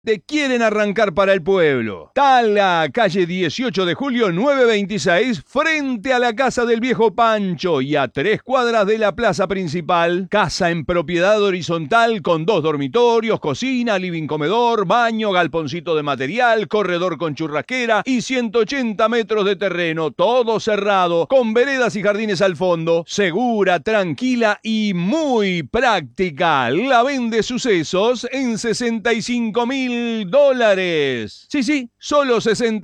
te quieren arrancar para el pueblo. Tala, calle 18 de julio 926, frente a la casa del viejo Pancho y a 3 cuadras de la plaza principal. Casa en propiedad horizontal con 2 dormitorios, cocina, living comedor, baño, galponcito de material, corredor con churrasquera y 180 metros de terreno, todo cerrado, con veredas y jardines al fondo. Segura, tranquila y muy práctica. La vende Sucesos en $65.000. Sí, solo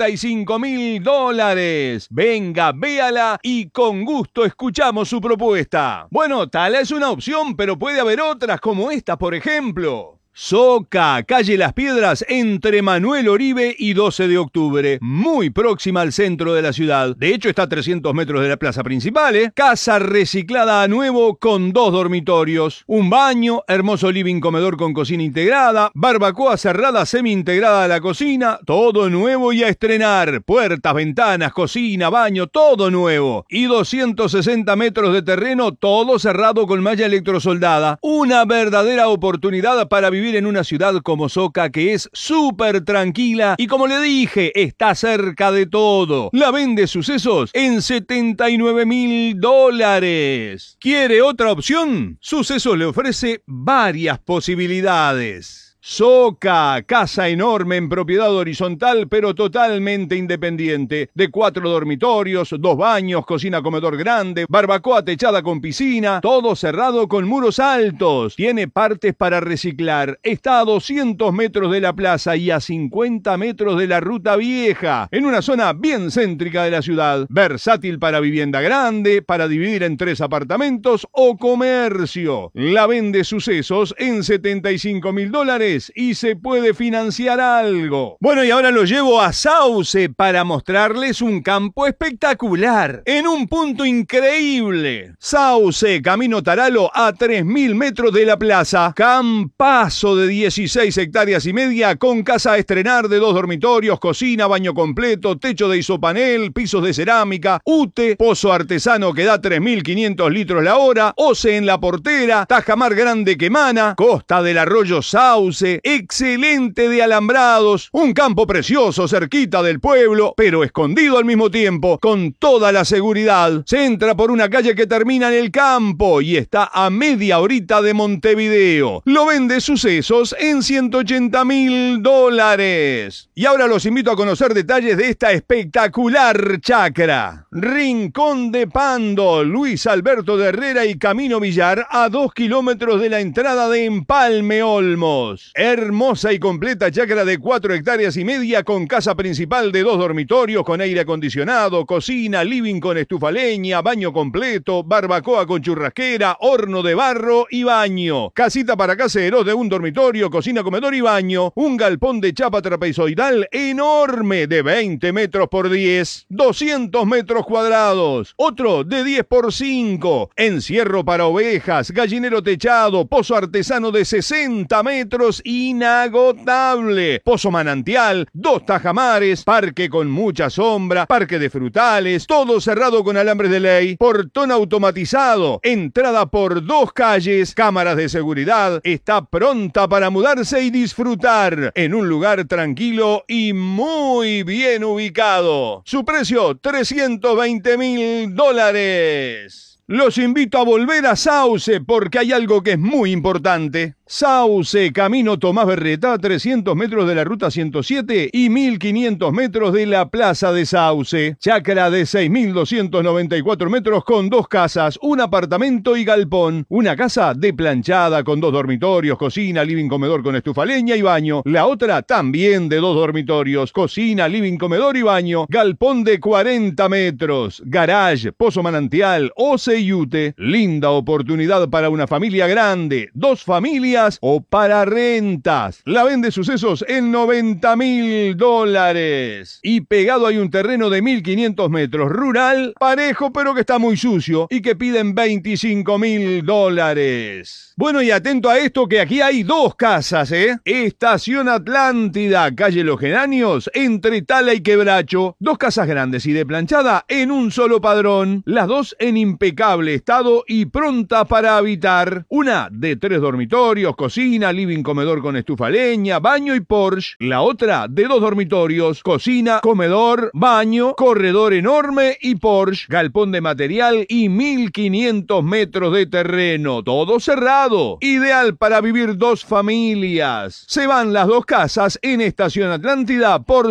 $65.000. Venga, véala y con gusto escuchamos su propuesta. Bueno, Tala es una opción, pero puede haber otras como esta, por ejemplo. Soca, calle Las Piedras, entre Manuel Oribe y 12 de octubre, muy próxima al centro de la ciudad. De hecho, está a 300 metros de la plaza principal, Casa reciclada a nuevo con 2 dormitorios, un baño, hermoso living comedor con cocina integrada, barbacoa cerrada semi-integrada a la cocina, todo nuevo y a estrenar. Puertas, ventanas, cocina, baño, todo nuevo. Y 260 metros de terreno, todo cerrado con malla electrosoldada. Una verdadera oportunidad para vivir en una ciudad como Soca, que es súper tranquila y, como le dije, está cerca de todo. La vende Sucesos en $79.000. ¿Quiere otra opción? Sucesos le ofrece varias posibilidades. Soca, casa enorme en propiedad horizontal pero totalmente independiente, de 4 dormitorios, 2 baños, cocina comedor grande, barbacoa techada con piscina, todo cerrado con muros altos, tiene partes para reciclar, está a 200 metros de la plaza y a 50 metros de la ruta vieja, en una zona bien céntrica de la ciudad, versátil para vivienda grande, para dividir en 3 apartamentos o comercio. La vende Sucesos en $75.000 y se puede financiar algo. Bueno, y ahora lo llevo a Sauce para mostrarles un campo espectacular, en un punto increíble. Sauce, camino Taralo, a 3.000 metros de la plaza. Campazo de 16 hectáreas y media, con casa a estrenar de 2 dormitorios, cocina, baño completo, techo de isopanel, pisos de cerámica, UTE, pozo artesano que da 3.500 litros la hora, OCE en la portera, tajamar grande que mana, costa del arroyo Sauce, excelente de alambrados, un campo precioso cerquita del pueblo, pero escondido al mismo tiempo, con toda la seguridad. Se entra por una calle que termina en el campo y está a media horita de Montevideo. Lo vende Sucesos en $180.000. Y ahora los invito a conocer detalles de esta espectacular chacra. Rincón de Pando, Luis Alberto de Herrera y Camino Villar, a 2 kilómetros de la entrada de Empalme Olmos. Hermosa y completa chacra de 4 hectáreas y media, con casa principal de 2 dormitorios con aire acondicionado, cocina, living con estufa leña, baño completo, barbacoa con churrasquera, horno de barro y baño. Casita para caseros de 1 dormitorio, cocina, comedor y baño. Un galpón de chapa trapezoidal enorme de 20 metros por 10, 200 metros cuadrados. Otro de 10 por 5. Encierro para ovejas, gallinero techado, pozo artesano de 60 metros inagotable, pozo manantial, 2 tajamares, parque con mucha sombra, parque de frutales, todo cerrado con alambres de ley, portón automatizado, entrada por 2 calles, cámaras de seguridad. Está pronta para mudarse y disfrutar en un lugar tranquilo y muy bien ubicado. Su precio, $320.000. Los invito a volver a Sauce porque hay algo que es muy importante. Sauce, camino Tomás Berreta, a 300 metros de la ruta 107 y 1.500 metros de la plaza de Sauce. Chacra de 6.294 metros con 2 casas, un apartamento y galpón. Una casa de planchada con 2 dormitorios, cocina, living comedor con estufa leña y baño. La otra también de 2 dormitorios, cocina, living comedor y baño. Galpón de 40 metros, garage, pozo manantial, OCE y UTE. Linda oportunidad para una familia grande, 2 familias o para rentas. La vende Sucesos en $90.000. Y pegado hay un terreno de 1.500 metros, rural, parejo pero que está muy sucio y que piden $25.000. Bueno, y atento a esto que aquí hay 2 casas, Estación Atlántida, calle Los Geranios, entre Tala y Quebracho. 2 casas grandes y de planchada en un solo padrón. Las 2 en impecable impecable estado y pronta para habitar. Una de 3 dormitorios, cocina, living, comedor con estufa a leña, baño y Porsche. La otra de 2 dormitorios, cocina, comedor, baño, corredor enorme y Porsche, galpón de material y 1500 metros de terreno. Todo cerrado. Ideal para vivir 2 familias. Se van las 2 casas en Estación Atlántida por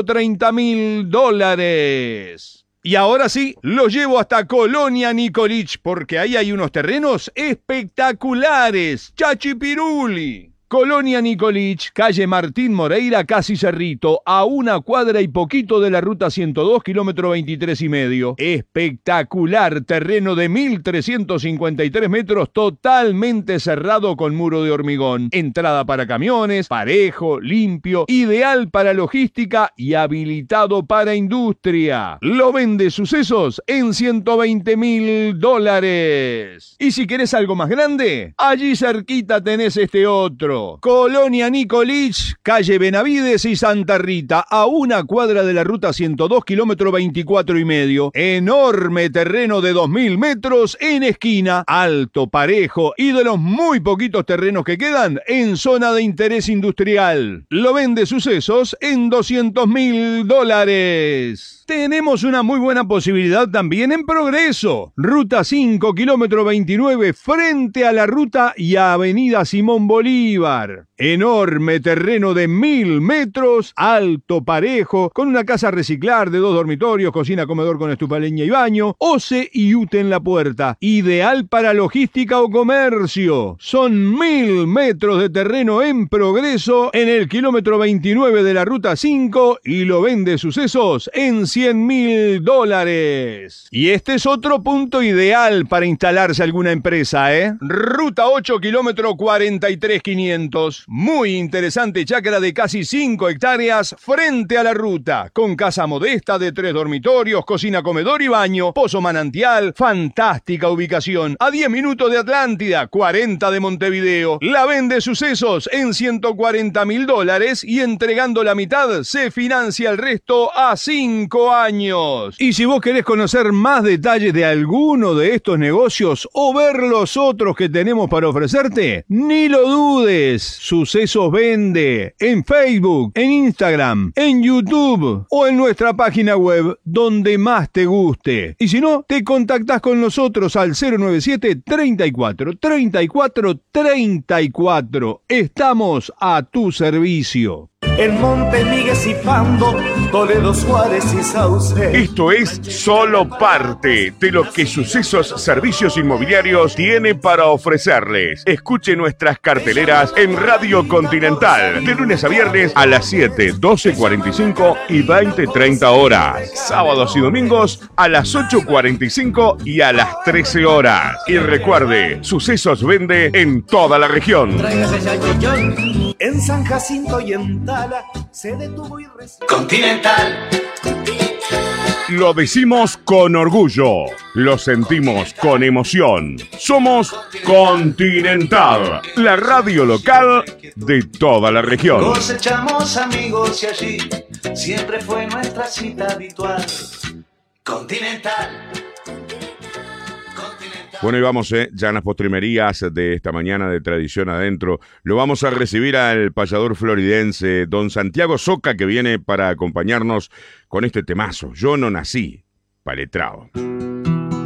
$130.000. Y ahora sí, lo llevo hasta Colonia Nicolich, porque ahí hay unos terrenos espectaculares. Chachipiruli. Colonia Nicolich, calle Martín Moreira, casi Cerrito, a 1 cuadra y poquito de la ruta 102, kilómetro 23,5. Espectacular terreno de 1.353 metros, totalmente cerrado con muro de hormigón. Entrada para camiones, parejo, limpio, ideal para logística y habilitado para industria. Lo vende Sucesos en $120.000. Y si querés algo más grande, allí cerquita tenés este otro. Colonia Nicolich, calle Benavides y Santa Rita, a 1 cuadra de la ruta 102, kilómetro 24,5. Enorme terreno de 2.000 metros en esquina, alto, parejo y de los muy poquitos terrenos que quedan en zona de interés industrial. Lo vende Sucesos en $200.000. Tenemos una muy buena posibilidad también en Progreso. Ruta 5, kilómetro 29, frente a la ruta y a Avenida Simón Bolívar. Enorme terreno de 1.000 metros, alto, parejo, con una casa a reciclar de 2 dormitorios, cocina, comedor con estufa, leña y baño, OCE y UTE en la puerta. Ideal para logística o comercio. Son 1.000 metros de terreno en Progreso, en el kilómetro 29 de la ruta 5, y lo vende Sucesos en $100.000. Y este es otro punto ideal para instalarse alguna empresa, Ruta 8, kilómetro 43,500. Muy interesante chacra de casi 5 hectáreas frente a la ruta, con casa modesta de 3 dormitorios, cocina, comedor y baño, pozo manantial, fantástica ubicación, a 10 minutos de Atlántida, 40 de Montevideo. La vende Sucesos en $140.000 y entregando la mitad se financia el resto a 5 años. Y si vos querés conocer más detalles de alguno de estos negocios o ver los otros que tenemos para ofrecerte, ni lo dudes. Sucesos vende en Facebook, en Instagram, en YouTube o en nuestra página web, donde más te guste. Y si no, te contactás con nosotros al 097 34 34 34. Estamos a tu servicio. En Monte Miguel y Pando, Toledo, Suárez y Sauce. Esto es solo parte de lo que Sucesos Servicios Inmobiliarios tiene para ofrecerles. Escuche nuestras carteleras en Radio Continental, de lunes a viernes a las 7, 12:45 y 20:30 horas. Sábados y domingos a las 8:45 y a las 13 horas. Y recuerde, Sucesos vende en toda la región. En San Jacinto y en Tala se detuvo y Continental. Lo decimos con orgullo, lo sentimos con emoción. Somos Continental, la radio local de toda la región. Cosechamos amigos y allí siempre fue nuestra cita habitual. Continental. Bueno, y vamos ya en las postrimerías de esta mañana de Tradición Adentro. Lo vamos a recibir al payador floridense, don Santiago Soca, que viene para acompañarnos con este temazo. Yo no nací paletrao.